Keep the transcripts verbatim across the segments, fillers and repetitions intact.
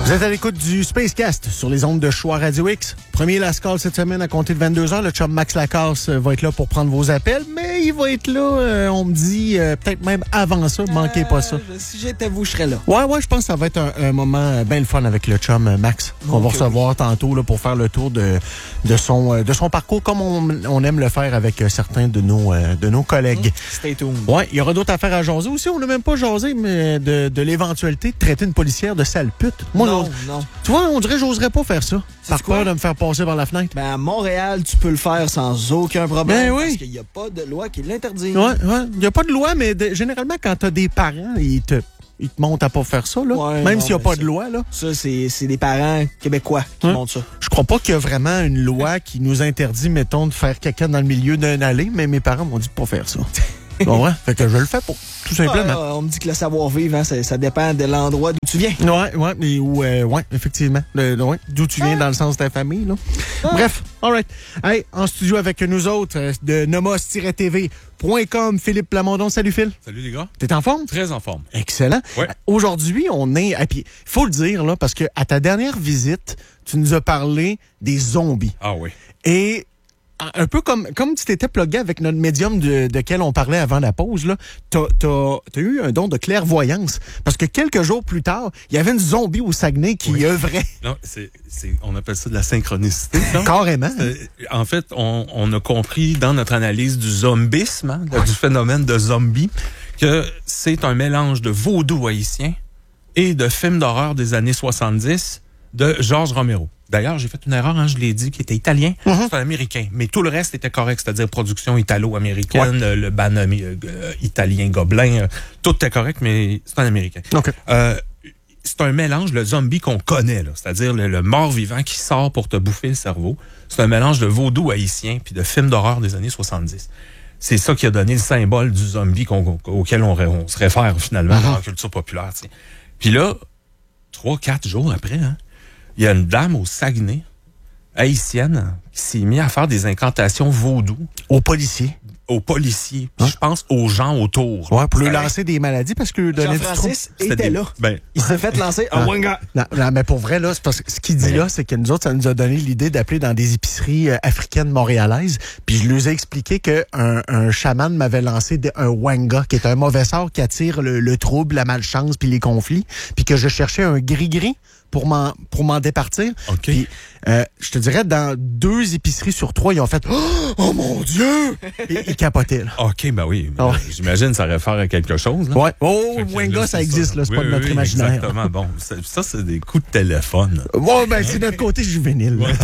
Vous êtes à l'écoute du Spacecast sur les ondes de Choix Radio X. Premier Lascaux cette semaine à compter de vingt-deux heures. Le chum Max Lacasse va être là pour prendre vos appels, mais il va être là, euh, on me dit, euh, peut-être même avant ça. Manquez pas ça. Euh, si j'étais vous, je serais là. Ouais, ouais, je pense que ça va être un, un moment bien le fun avec le chum Max. On okay, va recevoir oui. tantôt là, pour faire le tour de, de, son, de son parcours, comme on, on aime le faire avec certains de nos, euh, de nos collègues. Mmh, stay tuned. Ouais, il y aura d'autres affaires à jaser aussi. On n'a même pas jasé mais de, de l'éventualité de traiter une policière de sale pute. Moi, non, non. Tu vois, on dirait que j'oserais pas faire ça. Par peur de me faire passer par la fenêtre. Ben, à Montréal, tu peux le faire sans aucun problème. Ben oui. Parce qu'il n'y a pas de loi qui l'interdit. Ouais, ouais. Il n'y a pas de loi, mais de, généralement, quand tu as des parents, ils te, ils te montent à pas faire ça, là. Ouais, même non, s'il n'y a pas ça, de loi, là. Ça, c'est, c'est des parents québécois qui ouais. montent ça. Je crois pas qu'il y a vraiment une loi qui nous interdit, mettons, de faire caca dans le milieu d'un allée, mais mes parents m'ont dit de pas faire ça. Bon, ouais, fait que je le fais pas, tout simplement. Ah, on me dit que le savoir-vivre, hein, ça, ça dépend de l'endroit d'où tu viens. Ouais, ouais, mais où, euh, ouais, effectivement. Le, ouais, d'où tu viens ah. dans le sens de ta famille, là. Ah. Bref, alright. Hey, en studio avec nous autres, euh, de nomos tiret t v point com, Philippe Plamondon. Salut, Phil. Salut, les gars. T'es en forme? Très en forme. Excellent. Ouais. Aujourd'hui, on est, et puis, il faut le dire, là, parce que à ta dernière visite, tu nous as parlé des zombies. Ah oui. Et, un peu comme, comme tu t'étais plugué avec notre médium de, de quel on parlait avant la pause, là, t'as, t'as, t'as eu un don de clairvoyance. Parce que quelques jours plus tard, il y avait une zombie au Saguenay qui oui. œuvrait. Non, c'est, c'est, on appelle ça de la synchronicité. Non? Carrément. Euh, en fait, on, on a compris dans notre analyse du zombisme, hein, du phénomène de zombie, que c'est un mélange de vaudou haïtien et de films d'horreur des années soixante-dix de George Romero. D'ailleurs, j'ai fait une erreur, hein, je l'ai dit, qui était italien. Mm-hmm. C'est un américain. Mais tout le reste était correct, c'est-à-dire production italo-américaine, ouais. le ban euh, italien Gobelin, euh, tout était correct, mais c'est un américain. Okay. Euh, c'est un mélange, le zombie qu'on connaît, là, c'est-à-dire le, le mort-vivant qui sort pour te bouffer le cerveau. C'est un mélange de vaudou haïtien puis de films d'horreur des années soixante-dix. C'est ça qui a donné le symbole du zombie qu'on, auquel on, on se réfère finalement mm-hmm. dans la culture populaire. T'sais. Puis là, trois, quatre jours après, hein, il y a une dame au Saguenay, haïtienne, qui s'est mise à faire des incantations vaudou. Aux policiers. Aux policiers. Puis hein? Je pense aux gens autour. Ouais, pour lui lancer des maladies parce que lui donnait du trouble. était des... là. Ben... Il s'est fait lancer un wanga. Non, non, mais pour vrai, là, c'est parce que ce qu'il dit ben... là, c'est que nous autres, ça nous a donné l'idée d'appeler dans des épiceries euh, africaines montréalaises. Puis je lui ai expliqué qu'un un chaman m'avait lancé de, un wanga, qui est un mauvais sort qui attire le, le trouble, la malchance puis les conflits. Puis que je cherchais un gris-gris pour m'en, pour m'en départir. OK. Puis, euh, je te dirais, dans deux épiceries sur trois, ils ont fait « Oh mon Dieu! » Et ils capotaient, là. OK, ben oui. Oh. J'imagine que ça réfère à quelque chose. Là. Ouais. Oh, Wanga, ça existe, ça. là. C'est oui, pas de notre oui, imaginaire. Exactement. Bon, ça, ça, c'est des coups de téléphone. Ouais, ben, c'est notre côté juvénile. Ouais.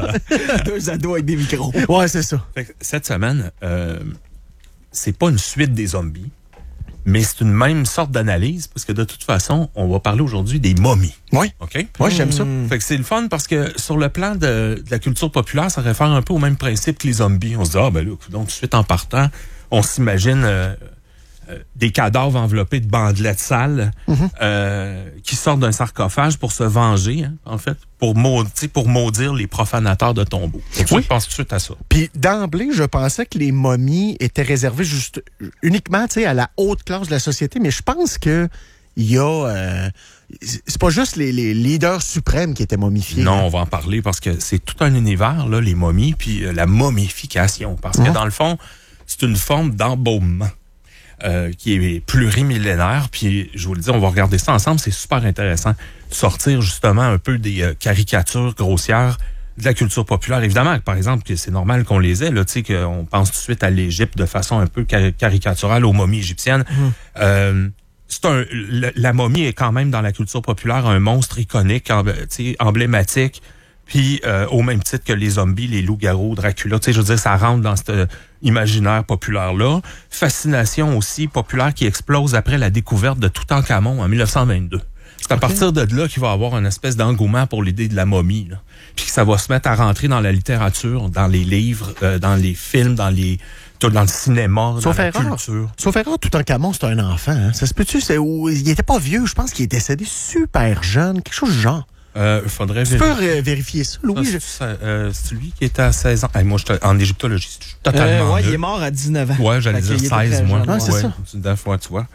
Deux ados avec des micros. Ouais, c'est ça. Fait que cette semaine, euh, c'est pas une suite des zombies. Mais c'est une même sorte d'analyse, parce que de toute façon, on va parler aujourd'hui des momies. Oui. OK? Moi, j'aime ça. Fait que c'est le fun parce que sur le plan de, de la culture populaire, ça réfère un peu au même principe que les zombies. On se dit, ah, ben là, donc, tout de suite en partant, on s'imagine euh, euh, des cadavres enveloppés de bandelettes sales mm-hmm. euh, qui sortent d'un sarcophage pour se venger, hein, en fait, pour, maudire, pour maudire les profanateurs de tombeaux. Donc, oui. Je pense tout de suite à ça. Puis d'emblée, je pensais que les momies étaient réservées juste uniquement à la haute classe de la société, mais je pense que il y a... Euh, c'est pas juste les, les leaders suprêmes qui étaient momifiés. Non, hein. On va en parler parce que c'est tout un univers, là, les momies, puis euh, la momification. Parce que, mmh. dans le fond, c'est une forme d'embaumement. Euh, qui est plurimillénaire, puis je vous le dis, on va regarder ça ensemble, c'est super intéressant. Sortir justement un peu des euh, caricatures grossières de la culture populaire. Évidemment, par exemple, que c'est normal qu'on les ait, là, tu sais, qu'on pense tout de suite à l'Égypte de façon un peu car- caricaturale aux momies égyptiennes. Mmh. Euh, c'est un, la, la momie est quand même dans la culture populaire un monstre iconique, tu sais, emblématique. Puis, euh, au même titre que les zombies, les loups-garous, Dracula, tu sais, je veux dire, ça rentre dans cet euh, imaginaire populaire-là. Fascination aussi populaire qui explose après la découverte de Toutankhamon en dix-neuf cent vingt-deux. C'est à okay. partir de là qu'il va y avoir une espèce d'engouement pour l'idée de la momie, là. Puis que ça va se mettre à rentrer dans la littérature, dans les livres, euh, dans les films, dans les... dans le cinéma, sauf dans la erreur. culture. Sauf erreur, Toutankhamon, c'est un enfant. Hein? Ça se peut-tu? C'est où il était pas vieux, je pense qu'il est décédé super jeune, quelque chose du genre. Euh, faudrait tu peux vérifier. vérifier ça, Louis? Ça, c'est, euh, c'est lui qui était à seize ans. Hey, moi, je en égyptologie, je suis totalement euh, ouais, nul. il est mort à dix-neuf ans. Ouais, j'allais dire seize, moi. Ah, c'est ouais, ça. D'une fois, tu vois.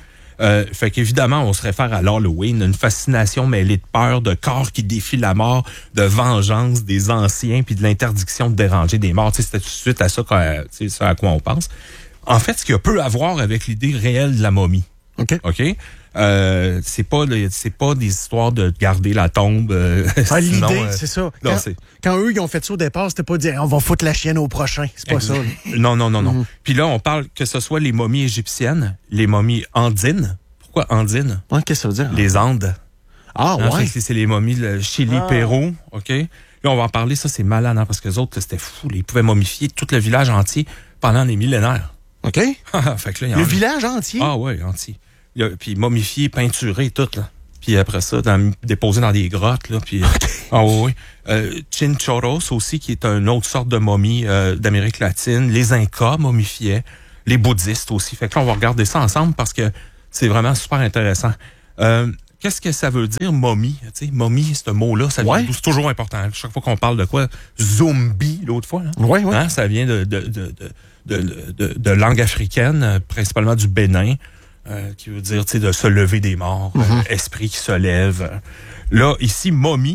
Euh, fait qu'évidemment, on se réfère à l'Halloween, une fascination mêlée de peur, de corps qui défient la mort, de vengeance des anciens, puis de l'interdiction de déranger des morts. Tu sais, c'était tout de suite à ça, qu'on- tu sais, ça à quoi on pense. En fait, ce qui a peu à voir avec l'idée réelle de la momie. OK. OK? Euh, c'est pas le- c'est pas des histoires de garder la tombe. Euh, Ah, sinon, l'idée, euh, c'est ça. non, Quand, c'est- quand eux, ils ont fait ça au départ, c'était pas de dire on va foutre la chienne au prochain. C'est pas ça. là. Non, non, non, non. Mhm. Puis là, on parle que ce soit les momies égyptiennes, les momies andines. Pourquoi andines? Ouais, qu'est-ce que ça veut dire? Les Andes. Ah, Hein, ouais. fait que c'est les momies de Chili, Ah. Pérou, OK? Là, on va en parler, ça, c'est malade, hein, parce que les autres, là, c'était fou. Là, ils pouvaient momifier tout le village entier pendant des millénaires. OK. fait que là, il y en Le a- village entier. Ah ouais, entier. Il y a- Puis momifié, peinturé, tout, là. Puis après ça, dans, déposé dans des grottes, là. Puis, ah oui, oui. Euh, Chinchorros aussi, qui est une autre sorte de momie euh, d'Amérique latine. Les Incas momifiaient. Les bouddhistes aussi. Fait que là, on va regarder ça ensemble parce que c'est vraiment super intéressant. Euh, Qu'est-ce que ça veut dire, momie? Tu sais, momie, ce mot-là, ça Ouais. c'est toujours important. Chaque fois qu'on parle de quoi? Zombie, l'autre fois, là. Ouais, ouais. Hein, ça vient de, de, de, de, de, de, de langue africaine, euh, principalement du Bénin, euh, qui veut dire, tu sais, de se lever des morts, Mhm. euh, esprit qui se lève. Là, ici, momie,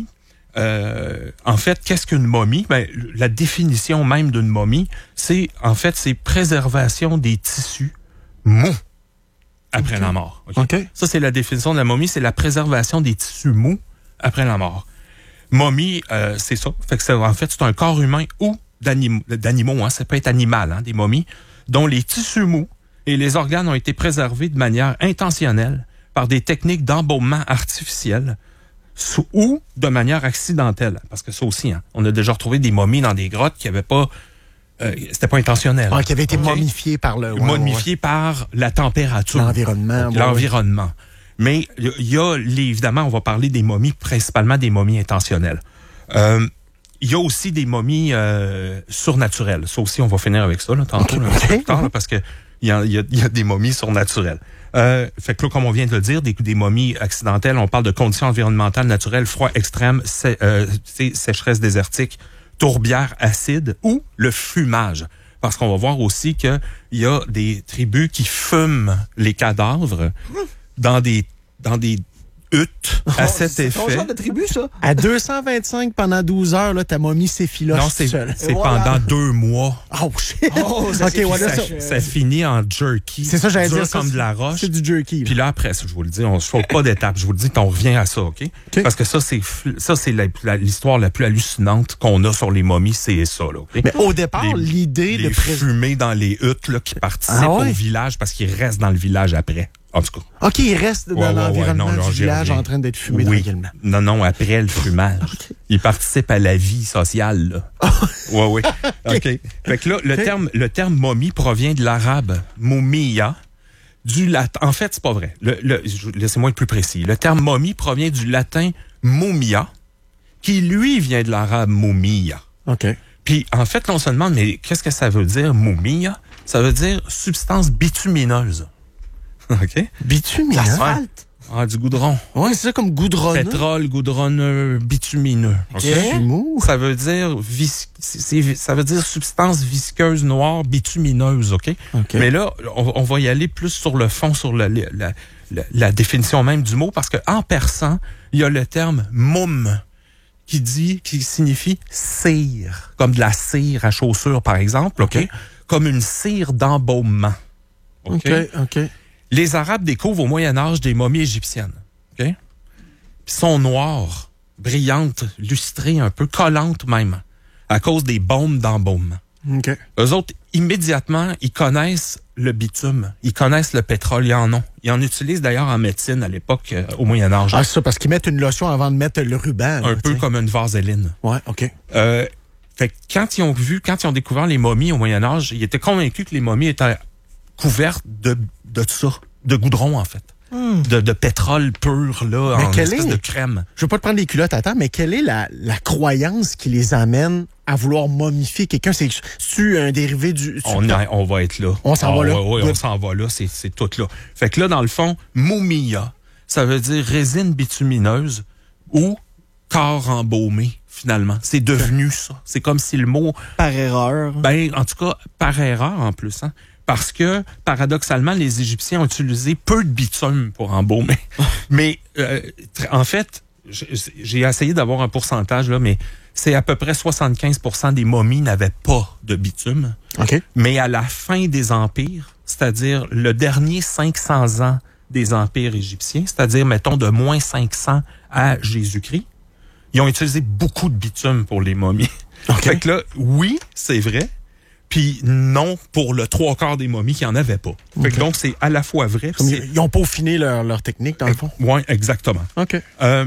euh, en fait, qu'est-ce qu'une momie? Ben, la définition même d'une momie, c'est, en fait, c'est préservation des tissus mous après Ok. la mort. OK? OK. Ça, c'est la définition de la momie, c'est la préservation des tissus mous après la mort. Momie, euh, c'est ça. Fait que c'est, en fait, c'est un corps humain ou d'anim- d'animaux, hein, ça peut être animal, hein, des momies, dont les tissus mous et les organes ont été préservés de manière intentionnelle par des techniques d'embaumement artificiel sous- ou de manière accidentelle. Parce que ça aussi, hein, on a déjà retrouvé des momies dans des grottes qui n'avaient pas... Euh, c'était pas intentionnel. Ah, qui avait été OK? momifié par le. ouais, Momifié par la température. L'environnement, Donc, ouais, L'environnement. Mais il y, y a, les, évidemment, on va parler des momies, principalement des momies intentionnelles. Euh, Il y a aussi des momies euh, surnaturelles. Ça aussi, on va finir avec ça là, tantôt, là, un petit peu plus tard, là, parce que il y a, y a- y a des momies surnaturelles. Euh, fait que là, comme on vient de le dire, des, des momies accidentelles, on parle de conditions environnementales naturelles, froid extrême, sé- euh, sé- sécheresse désertique, tourbière acide ou le fumage. Parce qu'on va voir aussi qu'il y a des tribus qui fument les cadavres dans des dans des huttes à Oh, cet c'est ton effet. genre de tribu, ça? À deux cent vingt-cinq pendant douze heures, là, ta momie s'effiloche Non, c'est tout seul. c'est Voilà. pendant deux mois. Oh, shit. Oh, ça, OK, c'est voilà, ça, ça. ça finit en jerky. C'est ça, j'allais dur dire. ça, comme c'est- de la roche. C'est du jerky. là. Puis là, après, ça, je vous le dis, on ne saute pas d'étape. Je vous le dis, on revient à ça, OK? OK. Parce que ça, c'est f- ça c'est la- la- l'histoire la plus hallucinante qu'on a sur les momies, c'est ça, là, OK? Mais au départ, Les- l'idée de Les pré- fumées dans les huttes là, qui participent Ah ouais? au village parce qu'ils restent dans le village après. En tout cas. OK, il reste dans Ouais, ouais, ouais, l'environnement non, non, du j'y village reviens. en train d'être fumé Oui. tranquillement. Non, non, après le fumage. Ils participent à la vie sociale, là. ouais, ouais. OK. Fait que là, le OK. terme, le terme momie provient de l'arabe mumia, du latin. En fait, c'est pas vrai. Le, le, je- laissez-moi être plus précis. Le terme momie provient du latin mumia, qui lui vient de l'arabe mumia. OK. Puis, en fait, là, on se demande, mais qu'est-ce que ça veut dire, mumia? Ça veut dire substance bitumineuse. OK? Bitume, L'asphalte? Ah, du goudron. Ouais, c'est ça comme goudronneux. Pétrole goudronneux bitumineux. OK? C'est mou. Ça veut dire vis- c'est- c'est- ça veut dire substance visqueuse noire bitumineuse, OK? OK. Mais là, on, on va y aller plus sur le fond, sur la, la, la, la- la définition même du mot, parce que en persan, il y a le terme moum qui dit, qui signifie cire, comme de la cire à chaussures, par exemple, OK? OK. Comme une cire d'embaumement. OK? OK, OK. Les Arabes découvrent au Moyen Âge des momies égyptiennes. OK? Puis sont noires, brillantes, lustrées un peu, collantes même, à cause des bombes d'embaumement. OK. Eux autres, immédiatement, ils connaissent le bitume, ils connaissent le pétrole, ils en ont. Ils en utilisent d'ailleurs en médecine à l'époque, euh, au Moyen Âge. Ah, c'est ça, parce qu'ils mettent une lotion avant de mettre le ruban. là, un peu t'sais. comme une vaseline. Ouais, OK. Euh, fait que quand ils ont vu, quand ils ont découvert les momies au Moyen Âge, ils étaient convaincus que les momies étaient couvertes de, de ça, de goudron en fait. De, de pétrole pur, là, Mais en quelle espèce est- de crème. Je veux pas te prendre les culottes à temps, mais quelle est la, la croyance qui les amène à vouloir momifier quelqu'un? C'est tu un dérivé du... On, tu- a- on va être là. On s'en Ah, va là. ouais, ouais, Good. on s'en va là, c'est, c'est tout là. Fait que là, dans le fond, mumia, ça veut dire résine bitumineuse ou corps embaumé, finalement. C'est devenu ça. C'est comme si le mot, Par erreur. ben, en tout cas, par erreur en plus, hein. Parce que, paradoxalement, les Égyptiens ont utilisé peu de bitume pour embaumer. Mais, euh, en fait, j'ai essayé d'avoir un pourcentage, là, mais c'est à peu près soixante-quinze pour cent des momies n'avaient pas de bitume. Okay. Mais à la fin des empires, c'est-à-dire le dernier cinq cents ans des empires égyptiens, c'est-à-dire, mettons, de moins cinq cents à Jésus-Christ, ils ont utilisé beaucoup de bitume pour les momies. Okay. Fait que là, oui, c'est vrai, puis non pour le trois quarts des momies qui n'en avaient pas. Fait okay. que donc, c'est à la fois vrai. Ils n'ont pas peaufiné leur, leur technique, dans le fond? Oui, exactement. OK. Euh,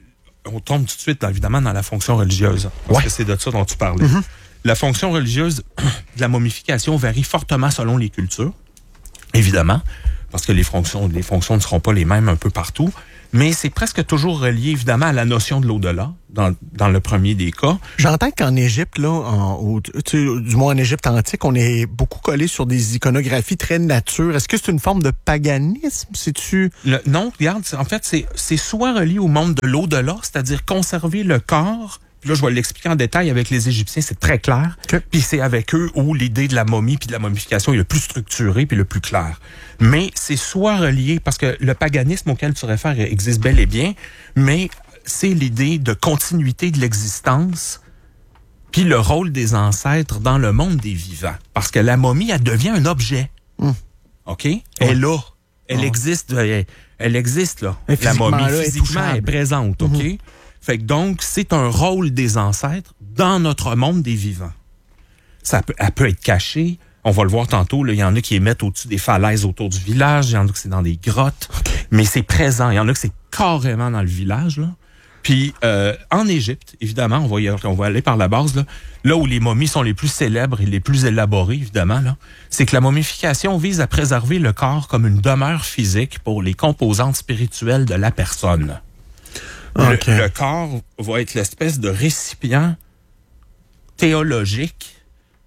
on tombe tout de suite, évidemment, dans la fonction religieuse. Parce ouais. que c'est de ça dont tu parlais. Mm-hmm. La fonction religieuse de la momification varie fortement selon les cultures, évidemment, parce que les fonctions, les fonctions ne seront pas les mêmes un peu partout. Mais c'est presque toujours relié, évidemment, à la notion de l'au-delà, dans, dans le premier des cas. J'entends qu'en Égypte, là, en, au, tu sais, du moins en Égypte antique, on est beaucoup collé sur des iconographies très nature. Est-ce que c'est une forme de paganisme? C'est-tu... Le, non, regarde, en fait, c'est, c'est soit relié au monde de l'au-delà, c'est-à-dire conserver le corps. Puis là, je vais l'expliquer en détail avec les Égyptiens, c'est très clair. Okay. Puis c'est avec eux où l'idée de la momie puis de la momification est le plus structurée puis le plus clair. Mais c'est soit relié, parce que le paganisme auquel tu réfères existe bel et bien, mais c'est l'idée de continuité de l'existence puis le rôle des ancêtres dans le monde des vivants. Parce que la momie, elle devient un objet. Mm. OK? Ouais. Elle est là. Elle ouais. existe. Elle, elle existe, là. La momie, là, physiquement, elle est présente. OK? Mm-hmm. Fait que donc, c'est un rôle des ancêtres dans notre monde des vivants. Ça peut, elle peut être cachée. On va le voir tantôt. Il y en a qui les mettent au-dessus des falaises autour du village. Il y en a qui c'est dans des grottes. Okay. Mais c'est présent. Il y en a qui c'est carrément dans le village. Là. Puis, euh, en Égypte, évidemment, on va, y, on va aller par la base, là, là où les momies sont les plus célèbres et les plus élaborées, évidemment, là, c'est que la momification vise à préserver le corps comme une demeure physique pour les composantes spirituelles de la personne. Okay. Le, le corps va être l'espèce de récipient théologique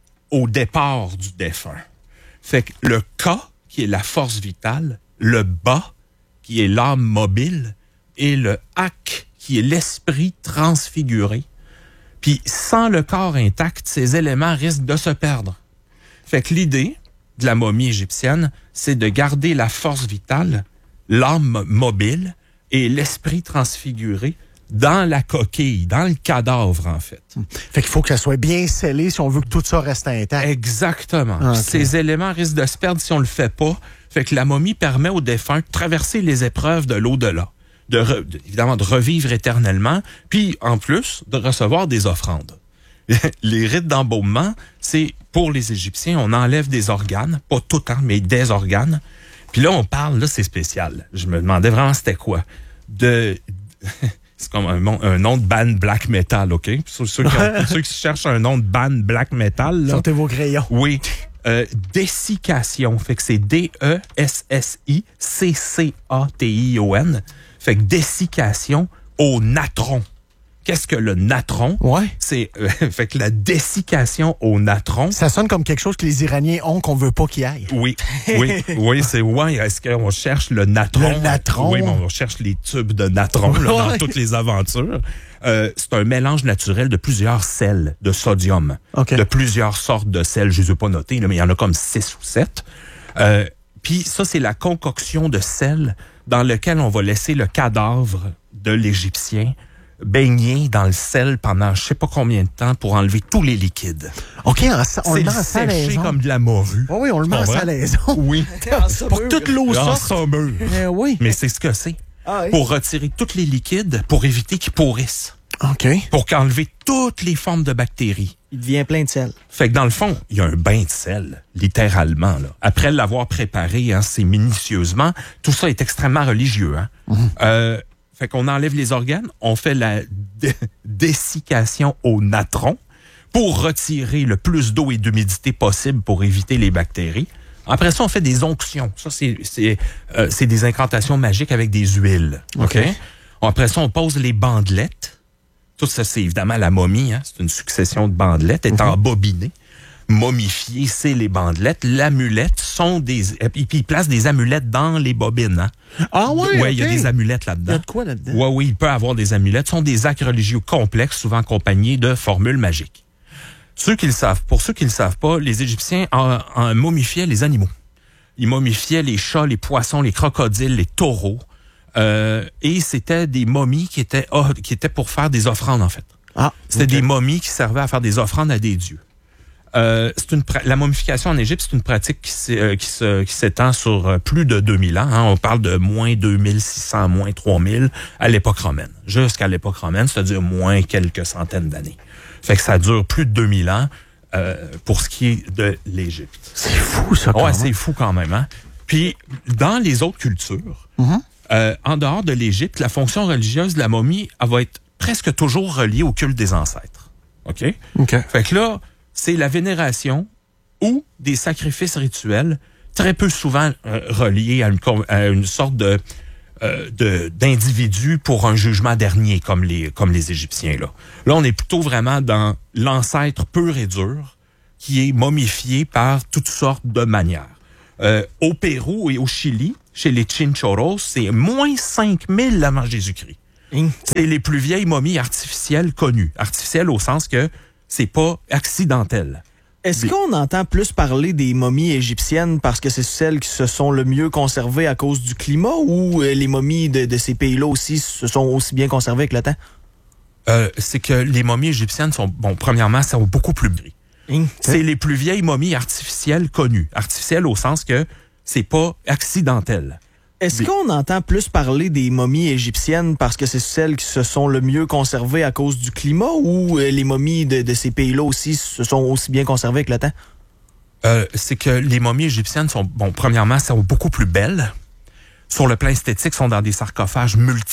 au départ du défunt. Fait que le Ka, qui est la force vitale, le Ba, qui est l'âme mobile, et le Ak, qui est l'esprit transfiguré. Puis sans le corps intact, ces éléments risquent de se perdre. Fait que l'idée de la momie égyptienne, c'est de garder la force vitale, l'âme mobile, et l'esprit transfiguré dans la coquille, dans le cadavre, en fait. Fait qu'il faut que ça soit bien scellé si on veut que tout ça reste intact. Exactement. Ah, okay. Ces éléments risquent de se perdre si on le fait pas. Fait que la momie permet aux défunts de traverser les épreuves de l'au-delà. De, re, de évidemment, de revivre éternellement, puis, en plus, de recevoir des offrandes. Les rites d'embaumement, c'est, pour les Égyptiens, on enlève des organes, pas tout, hein, mais des organes. Puis là, on parle, là, c'est spécial. Je me demandais vraiment c'était quoi. De, c'est comme un, un nom de band black metal, OK? Pour ceux qui, ont, ceux qui cherchent un nom de band black metal, là. Sortez vos crayons. Oui. Euh, dessiccation. Fait que c'est D E S S I C C A T I O N. Fait que dessiccation au natron. Qu'est-ce que le natron? Ouais. C'est euh, fait que la dessiccation au natron. Ça sonne comme quelque chose que les Iraniens ont qu'on veut pas qu'il aille. Oui, oui, oui, c'est ouais. Est-ce qu'on cherche le natron? Le natron. Oui, mais on cherche les tubes de natron là, dans ouais. toutes les aventures. Euh, c'est un mélange naturel de plusieurs sels de sodium, okay. de plusieurs sortes de sels. Je les ai pas notés, là, mais il y en a comme six ou sept. Euh, Puis ça, c'est la concoction de sel dans lequel on va laisser le cadavre de l'Égyptien baigner dans le sel pendant je sais pas combien de temps pour enlever tous les liquides. OK, en, on c'est le met en salaison. Comme de la morue. Oh oui, on le met en salaison. Oui. Pour toute l'eau sorte. Eh oui. Mais c'est ce que c'est. Ah oui. Pour retirer tous les liquides, pour éviter qu'ils pourrissent. OK. Pour qu'enlever toutes les formes de bactéries. Il devient plein de sel. Fait que dans le fond, il y a un bain de sel, littéralement. Là. Après l'avoir préparé, hein, c'est minutieusement. Tout ça est extrêmement religieux. Hein. Mm-hmm. Euh, fait qu'on enlève les organes, on fait la d- dessiccation au natron pour retirer le plus d'eau et d'humidité possible pour éviter les bactéries. Après ça, on fait des onctions. Ça, c'est, c'est, euh, c'est des incantations magiques avec des huiles. OK? okay. Après ça, on pose les bandelettes. Tout ça, c'est évidemment la momie. Hein? C'est une succession de bandelettes étant mm-hmm. bobinées. Momifiées, c'est les bandelettes. L'amulette sont des... Et puis, ils placent des amulettes dans les bobines. Hein? Ah oui, ouais, okay. il y a des amulettes là-dedans. Il y a de quoi là-dedans? Oui, oui, il peut avoir des amulettes. Ce sont des actes religieux complexes, souvent accompagnés de formules magiques. Ceux qui le savent, pour ceux qui le savent pas, les Égyptiens en, en momifiaient les animaux. Ils momifiaient les chats, les poissons, les crocodiles, les taureaux. Euh, et c'était des momies qui étaient, oh, qui étaient pour faire des offrandes, en fait. Ah, c'était okay. des momies qui servaient à faire des offrandes à des dieux. Euh, c'est une la momification en Égypte, c'est une pratique qui, euh, qui, se, qui s'étend sur euh, plus de deux mille ans. Hein. On parle de moins deux mille six cents, moins trois mille à l'époque romaine. Jusqu'à l'époque romaine, c'est-à-dire moins quelques centaines d'années. Fait que ça dure plus de deux mille ans euh, pour ce qui est de l'Égypte. C'est fou, ça, quand ouais, même. c'est fou quand même. Hein? Puis, dans les autres cultures, mm-hmm. euh, en dehors de l'Égypte, la fonction religieuse de la momie, elle va être presque toujours reliée au culte des ancêtres. OK? OK. Fait que là, c'est la vénération ou des sacrifices rituels, très peu souvent euh, reliés à une, à une sorte de, euh, de d'individu pour un jugement dernier, comme les comme les Égyptiens. Là, là on est plutôt vraiment dans l'ancêtre pur et dur qui est momifié par toutes sortes de manières. Euh, au Pérou et au Chili, chez les Chinchorros, c'est moins cinq mille avant Jésus-Christ. Mmh. C'est les plus vieilles momies artificielles connues. Artificielles au sens que c'est pas accidentel. Est-ce des... qu'on entend plus parler des momies égyptiennes parce que c'est celles qui se sont le mieux conservées à cause du climat ou euh, les momies de, de ces pays-là aussi se sont aussi bien conservées avec le temps? Euh, c'est que les momies égyptiennes sont, bon, premièrement, sont beaucoup plus gris. Mmh. C'est les plus vieilles momies artificielles connues. Artificielles au sens que c'est pas accidentel. Est-ce des... qu'on entend plus parler des momies égyptiennes parce que c'est celles qui se sont le mieux conservées à cause du climat ou euh, les momies de, de ces pays-là aussi se sont aussi bien conservées avec le temps? Euh, c'est que les momies égyptiennes sont, bon, premièrement, sont beaucoup plus belles. Sur le plan esthétique, sont dans des sarcophages multi